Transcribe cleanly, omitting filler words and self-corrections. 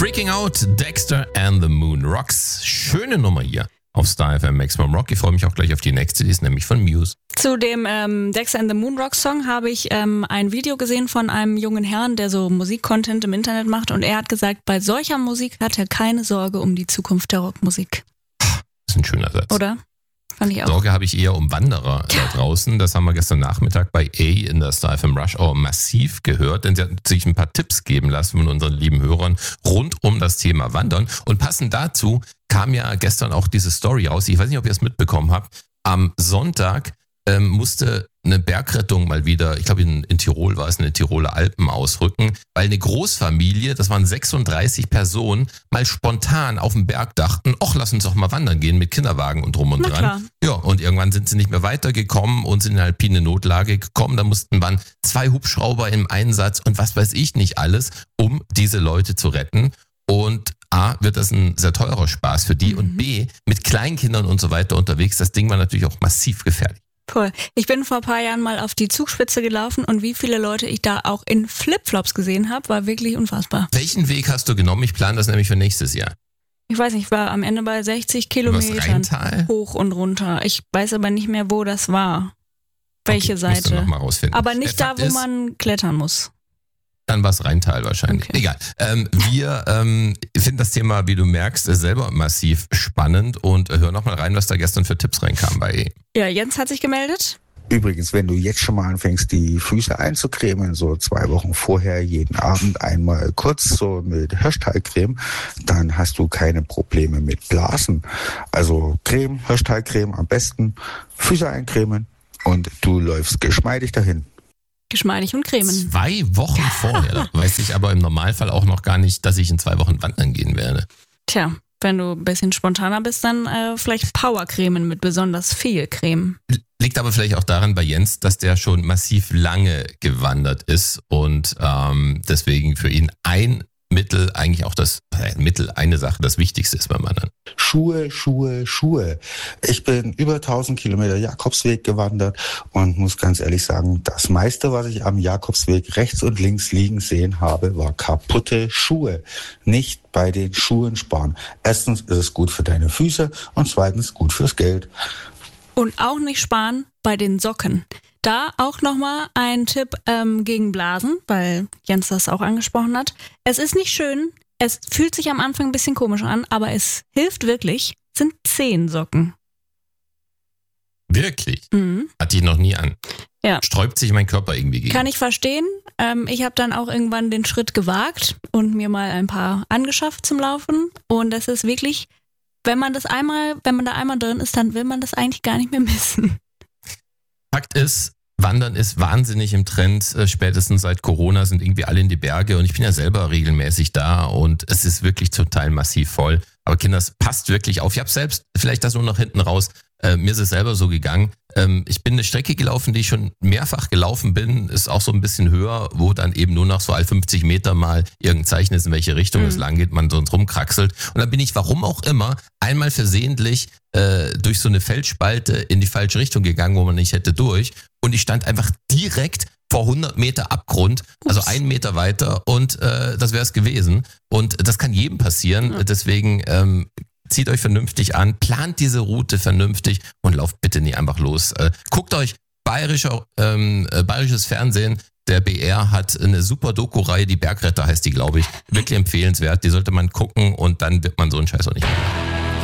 Freaking Out, Dexter and the Moon Rocks. Schöne Nummer hier auf Star FM Maximum Rock. Ich freue mich auch gleich auf die nächste, die ist nämlich von Muse. Zu dem Dexter and the Moon Rocks Song habe ich ein Video gesehen von einem jungen Herrn, der so Musikcontent im Internet macht, und er hat gesagt, bei solcher Musik hat er keine Sorge um die Zukunft der Rockmusik. Das ist ein schöner Satz. Oder? Fand ich auch. Sorge habe ich eher um Wanderer da draußen. Das haben wir gestern Nachmittag bei A in der Star FM Rush Hour massiv gehört, denn sie hat sich ein paar Tipps geben lassen von unseren lieben Hörern rund um das Thema Wandern. Und passend dazu kam ja gestern auch diese Story raus. Ich weiß nicht, ob ihr es mitbekommen habt. Am Sonntag musste eine Bergrettung mal wieder, ich glaube in Tirol war es, eine Tiroler Alpen ausrücken, weil eine Großfamilie, das waren 36 Personen, mal spontan auf dem Berg dachten, ach, lass uns doch mal wandern gehen mit Kinderwagen und drum und dran. Klar. Ja, und irgendwann sind sie nicht mehr weitergekommen und sind in eine alpine Notlage gekommen. Da waren 2 Hubschrauber im Einsatz und was weiß ich nicht alles, um diese Leute zu retten. Und A, wird das ein sehr teurer Spaß für die und B, mit Kleinkindern und so weiter unterwegs, das Ding war natürlich auch massiv gefährlich. Voll. Ich bin vor ein paar Jahren mal auf die Zugspitze gelaufen und wie viele Leute ich da auch in Flipflops gesehen habe, war wirklich unfassbar. Welchen Weg hast du genommen? Ich plane das nämlich für nächstes Jahr. Ich weiß nicht, ich war am Ende bei 60 Kilometern Rheintal? hoch und runter. Ich weiß aber nicht mehr, wo das war. Welche Okay, musst du Seite. noch mal rausfinden. Aber nicht Der da, Fakt wo ist, man klettern muss. Dann war es Rheintal wahrscheinlich. Okay. Egal. Wir finden das Thema, wie du merkst, selber massiv spannend und hör noch mal rein, was da gestern für Tipps reinkamen bei E. Ja, Jens hat sich gemeldet. Übrigens, wenn du jetzt schon mal anfängst, die Füße einzucremen, so 2 Wochen vorher, jeden Abend einmal kurz so mit Hirschtalcreme, dann hast du keine Probleme mit Blasen. Also Creme, Hirschtalcreme am besten, Füße eincremen und du läufst geschmeidig dahin. Geschmeidig und cremen. 2 Wochen vorher. Da weiß ich aber im Normalfall auch noch gar nicht, dass ich in 2 Wochen wandern gehen werde. Tja, wenn du ein bisschen spontaner bist, dann vielleicht Powercremen mit besonders viel Creme. Liegt aber vielleicht auch daran bei Jens, dass der schon massiv lange gewandert ist und deswegen für ihn ein Mittel eigentlich auch eine Sache, das Wichtigste ist beim Wandern. Schuhe, Schuhe, Schuhe. Ich bin über 1000 Kilometer Jakobsweg gewandert und muss ganz ehrlich sagen, das meiste, was ich am Jakobsweg rechts und links liegen sehen habe, war kaputte Schuhe. Nicht bei den Schuhen sparen. Erstens ist es gut für deine Füße und zweitens gut fürs Geld. Und auch nicht sparen bei den Socken. Da auch nochmal ein Tipp gegen Blasen, weil Jens das auch angesprochen hat. Es ist nicht schön, es fühlt sich am Anfang ein bisschen komisch an, aber es hilft wirklich, sind Zehensocken. Wirklich? Mhm. Hatte ich noch nie an. Ja. Sträubt sich mein Körper irgendwie gegen. Kann ich verstehen. Ich habe dann auch irgendwann den Schritt gewagt und mir mal ein paar angeschafft zum Laufen. Und das ist wirklich, wenn man da einmal drin ist, dann will man das eigentlich gar nicht mehr missen. Fakt ist, Wandern ist wahnsinnig im Trend. Spätestens seit Corona sind irgendwie alle in die Berge und ich bin ja selber regelmäßig da und es ist wirklich zum Teil massiv voll. Aber Kinder, es passt wirklich auf. Ich habe selbst, vielleicht das nur noch hinten raus, mir ist es selber so gegangen. Ich bin eine Strecke gelaufen, die ich schon mehrfach gelaufen bin, ist auch so ein bisschen höher, wo dann eben nur noch so all 50 Meter mal irgendein Zeichen ist, in welche Richtung es lang geht, man sonst rumkraxelt. Und dann bin ich, warum auch immer, einmal versehentlich durch so eine Felsspalte in die falsche Richtung gegangen, wo man nicht hätte durch. Und ich stand einfach direkt vor 100 Meter Abgrund, also 1 Meter weiter und das wäre es gewesen. Und das kann jedem passieren, deswegen zieht euch vernünftig an, plant diese Route vernünftig und lauft bitte nie einfach los. Guckt euch bayerisches Fernsehen, der BR hat eine super Doku-Reihe, die Bergretter heißt die, glaube ich, wirklich empfehlenswert. Die sollte man gucken und dann wird man so einen Scheiß auch nicht mehr machen.